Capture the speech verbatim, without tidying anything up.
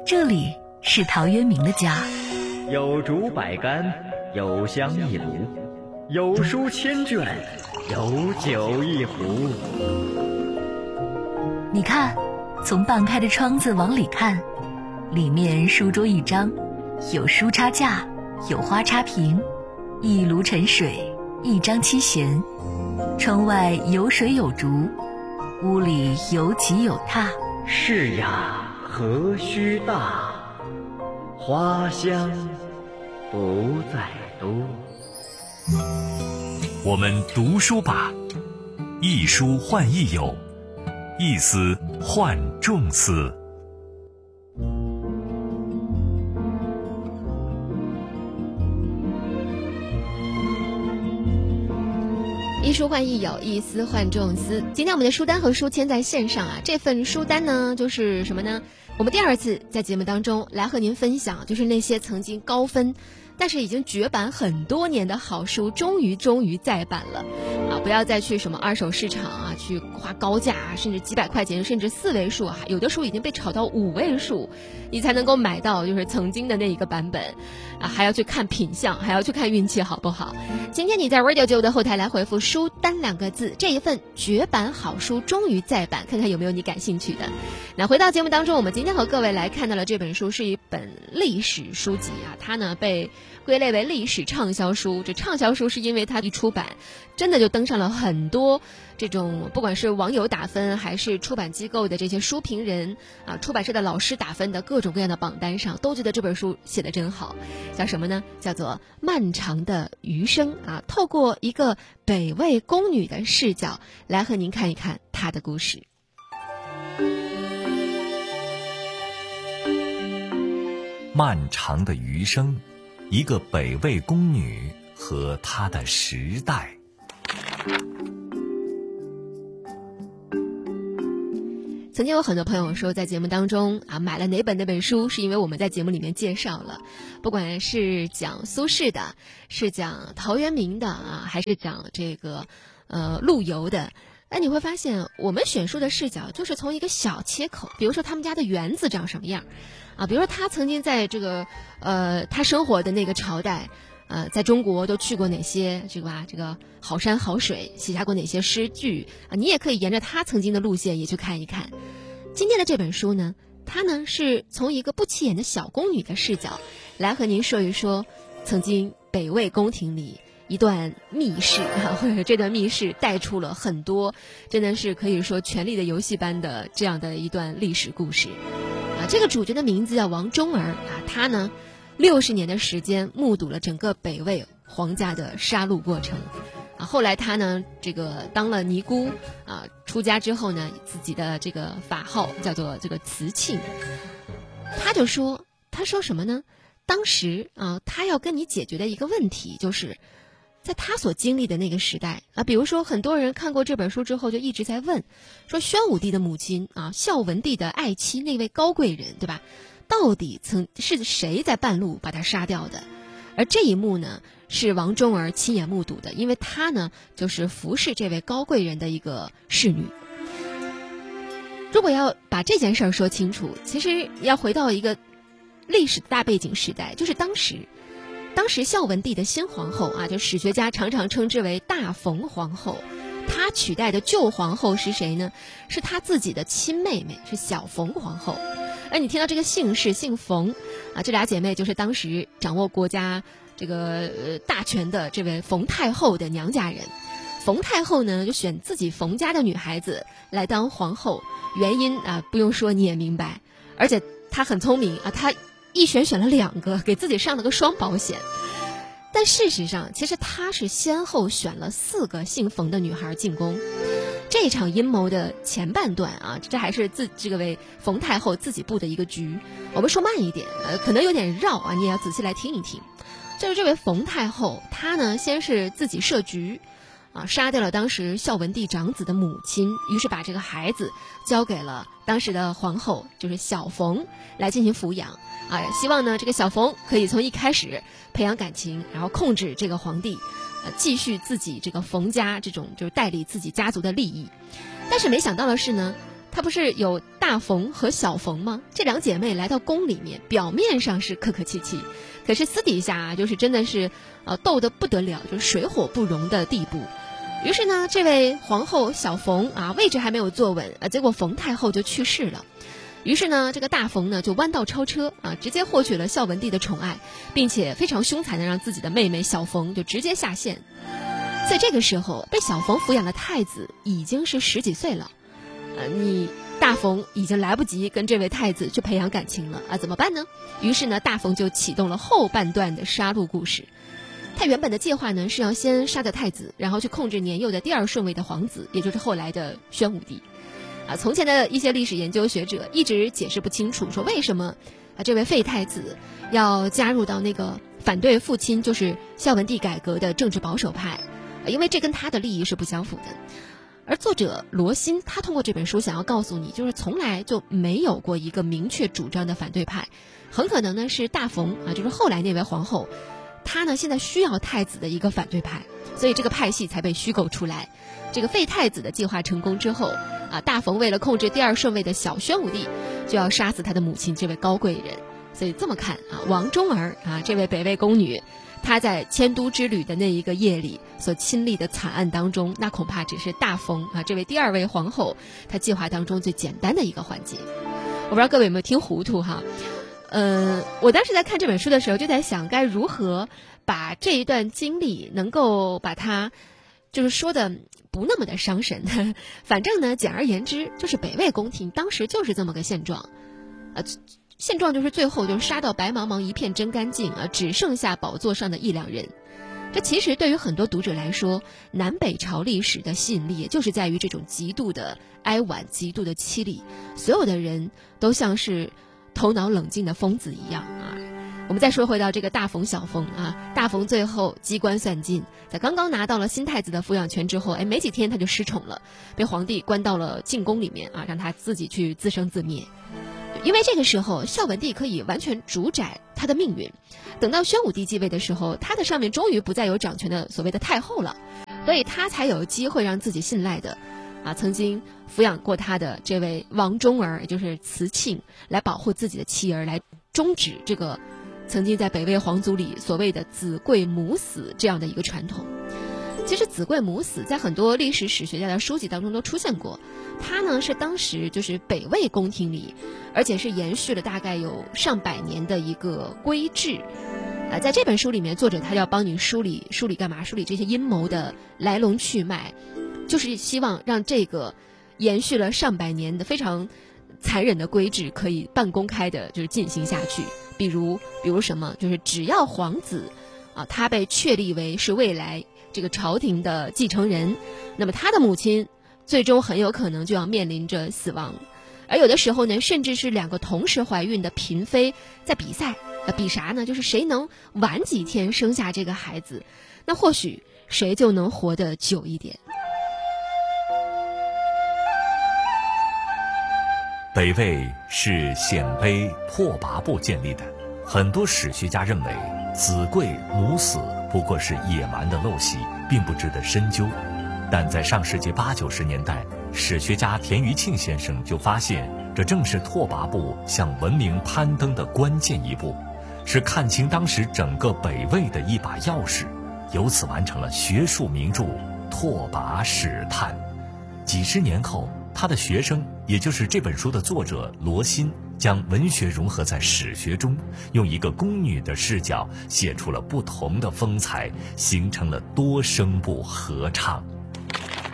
这里是陶渊明的家。 有竹百竿，有香一炉，有书千卷，有酒一壶。 你看，从半开的窗子往里看，里面书桌一张，有书插架，有花插屏，一炉沉水，一张七弦。窗外有水有竹，屋里有几有榻。 是呀，何须大，花香不在多。 我们读书吧，一书换一友，一思换众思。 一书换一友，一思换众思。今天我们的书单和书签在线上啊，这份书单呢就是什么呢？我们第二次在节目当中来和您分享，就是那些曾经高分但是已经绝版很多年的好书，终于终于再版了啊！不要再去什么二手市场啊，去花高价啊，甚至几百块钱，甚至四位数啊，有的书已经被炒到五位数，你才能够买到就是曾经的那一个版本啊！还要去看品相，还要去看运气好不好？今天你在 Radio 九的后台来回复书单两个字，这一份绝版好书终于再版，看看有没有你感兴趣的。那回到节目当中，我们今天和各位来看到了这本书是一本历史书籍啊，它呢被归类为历史畅销书。这畅销书是因为它一出版真的就登上了很多这种不管是网友打分还是出版机构的这些书评人啊，出版社的老师打分的各种各样的榜单上，都觉得这本书写得真好。叫什么呢？叫做漫长的余生啊，透过一个北魏宫女的视角来和您看一看她的故事。 漫长的余生，一个北魏宫女和她的时代。 曾经有很多朋友说，在节目当中啊，买了哪本那本书，是因为我们在节目里面介绍了，不管是讲苏轼的，是讲陶渊明的啊，还是讲这个呃陆游的。那你会发现，我们选书的视角就是从一个小切口，比如说他们家的园子长什么样啊，比如说他曾经在这个呃他生活的那个朝代，呃，在中国都去过哪些这个吧这个好山好水，写下过哪些诗句啊，你也可以沿着他曾经的路线也去看一看。今天的这本书呢，它呢是从一个不起眼的小宫女的视角来和您说一说曾经北魏宫廷里一段密室啊，或者这段密室带出了很多真的是可以说权力的游戏般的这样的一段历史故事啊。这个主角的名字叫王忠儿啊，他呢六十年的时间目睹了整个北魏皇家的杀戮过程啊。后来他呢这个当了尼姑啊，出家之后呢，自己的这个法号叫做这个慈庆。他就说他说什么呢？当时啊，他要跟你解决的一个问题就是在他所经历的那个时代啊，比如说很多人看过这本书之后就一直在问说，宣武帝的母亲啊，孝文帝的爱妻那位高贵人，对吧？到底曾是谁在半路把他杀掉的？而这一幕呢，是王忠儿亲眼目睹的，因为他呢就是服侍这位高贵人的一个侍女。如果要把这件事儿说清楚，其实要回到一个历史的大背景时代，就是当时当时孝文帝的新皇后啊，就史学家常常称之为大冯皇后。她取代的旧皇后是谁呢？是她自己的亲妹妹，是小冯皇后。而你听到这个姓氏姓冯啊，这俩姐妹就是当时掌握国家这个呃大权的这位冯太后的娘家人。冯太后呢就选自己冯家的女孩子来当皇后，原因啊不用说你也明白，而且她很聪明啊，她一选选了两个，给自己上了个双保险。但事实上其实她是先后选了四个姓冯的女孩进宫。这场阴谋的前半段啊，这还是自这个为冯太后自己布的一个局。我们说慢一点，呃，可能有点绕啊，你也要仔细来听一听。就是这位冯太后，她呢先是自己设局，啊，杀掉了当时孝文帝长子的母亲，于是把这个孩子交给了当时的皇后，就是小冯来进行抚养。啊，希望呢这个小冯可以从一开始培养感情，然后控制这个皇帝。呃，继续自己这个冯家这种就是代理自己家族的利益。但是没想到的是呢， 她不是有大冯和小冯吗？这两姐妹来到宫里面，表面上是客客气气，可是私底下啊，就是真的是呃斗得不得了，就是水火不容的地步。于是呢，这位皇后小冯啊，位置还没有坐稳啊，结果冯太后就去世了。于是呢，这个大冯呢就弯道超车啊，直接获取了孝文帝的宠爱，并且非常凶残的让自己的妹妹小冯就直接下线。在这个时候，被小冯抚养的太子已经是十几岁了，呃，你大冯已经来不及跟这位太子去培养感情了啊，怎么办呢？于是呢，大冯就启动了后半段的杀戮故事。他原本的计划呢是要先杀掉太子，然后去控制年幼的第二顺位的皇子，也就是后来的宣武帝。啊，从前的一些历史研究学者一直解释不清楚，说为什么啊这位废太子要加入到那个反对父亲就是孝文帝改革的政治保守派，啊，因为这跟他的利益是不相符的。而作者罗欣他通过这本书想要告诉你，就是从来就没有过一个明确主张的反对派，很可能呢是大冯啊，就是后来那位皇后，她呢现在需要太子的一个反对派，所以这个派系才被虚构出来。这个废太子的计划成功之后啊，大冯为了控制第二顺位的小宣武帝，就要杀死他的母亲这位高贵人。所以这么看啊，王忠儿啊这位北魏宫女，她在迁都之旅的那一个夜里所亲历的惨案当中，那恐怕只是大冯啊这位第二位皇后她计划当中最简单的一个环节。我不知道各位有没有听糊涂哈？呃，我当时在看这本书的时候就在想，该如何把这一段经历能够把它就是说的不那么的伤神。反正呢，简而言之，就是北魏宫廷当时就是这么个现状，呃，现状就是最后就是杀到白茫茫一片真干净啊，只剩下宝座上的一两人。这其实对于很多读者来说，南北朝历史的吸引力也就是在于这种极度的哀婉、极度的凄厉，所有的人都像是头脑冷静的疯子一样啊。我们再说回到这个大冯小冯啊，大冯最后机关算尽，在刚刚拿到了新太子的抚养权之后，哎，没几天他就失宠了，被皇帝关到了禁宫里面啊，让他自己去自生自灭。因为这个时候孝文帝可以完全主宰他的命运，等到宣武帝继位的时候，他的上面终于不再有掌权的所谓的太后了，所以他才有机会让自己信赖的啊，曾经抚养过他的这位王忠儿，也就是慈庆，来保护自己的妻儿，来终止这个曾经在北魏皇族里所谓的子贵母死这样的一个传统。其实子贵母死在很多历史史学家的书籍当中都出现过，它呢是当时就是北魏宫廷里，而且是延续了大概有上百年的一个规制。啊，在这本书里面，作者他要帮你梳理梳理干嘛？梳理这些阴谋的来龙去脉，就是希望让这个延续了上百年的非常残忍的规制可以半公开的就是进行下去。比如比如什么，就是只要皇子啊他被确立为是未来这个朝廷的继承人，那么他的母亲最终很有可能就要面临着死亡。而有的时候呢，甚至是两个同时怀孕的嫔妃在比赛，呃，比啥呢？就是谁能晚几天生下这个孩子，那或许谁就能活得久一点。 北魏是鲜卑拓跋部建立的，很多史学家认为子贵母死不过是野蛮的陋习，并不值得深究。但在上世纪八九十年代，史学家田余庆先生就发现，这正是拓跋部向文明攀登的关键一步，是看清当时整个北魏的一把钥匙，由此完成了学术名著《拓跋史探》。几十年后，他的学生，也就是这本书的作者罗欣，将文学融合在史学中，用一个宫女的视角写出了不同的风采，形成了多声部合唱。